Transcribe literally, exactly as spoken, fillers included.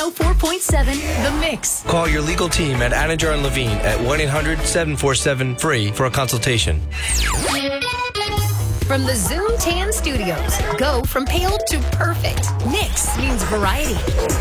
oh four point seven The Mix. Call your legal team at Anninger and Levine at one eight hundred seven four seven free for a consultation. From the Zoom Tan Studios, go from pale to perfect. Mix means variety.